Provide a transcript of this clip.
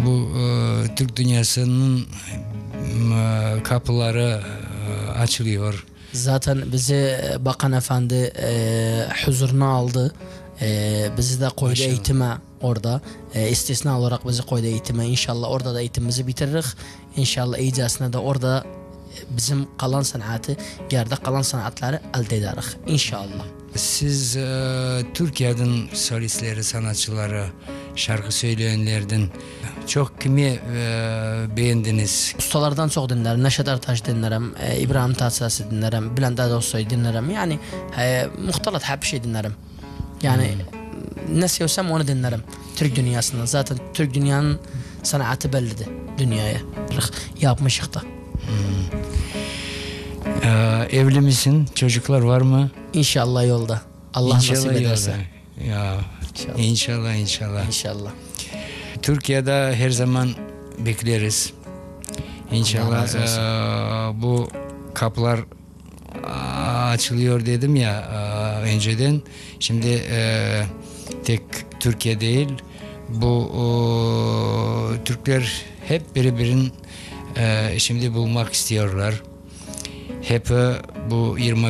bu Türk dünyasının kapıları açılıyor. Zaten bizi Bakan Efendi huzuruna aldı. Bizi de koydu Maşallah. eğitime orada. İstisna olarak bizi koydu eğitime. İnşallah orada da eğitimimizi bitiririz. İnşallah iyicesine de orada bizim kalan sanatı, geride kalan sanatları elde ederiz. İnşallah. Siz Türkiye'nin solistleri, sanatçıları, şarkı söyleyenlerden çok kimi beğendiniz? Ustalardan çok dinlerim. Neşet Ertaş dinlerim. İbrahim Tatlıses'i dinlerim. Bülent Ersoy'u dinlerim. Yani muhtalat hep bir şey dinlerim. Yani ne seviyorsam onu dinlerim. Türk dünyasından. Zaten Türk dünyanın sanatı bellidir dünyaya. Yapmışık da. Evli misin? Çocuklar var mı? İnşallah yolda. Allah nasip ederse. Ya inşallah. İnşallah. Türkiye'de her zaman bekleriz. İnşallah bu kapılar açılıyor dedim ya önceden. Şimdi tek Türkiye değil, bu Türkler hep birbirini şimdi bulmak istiyorlar. Hep bu 20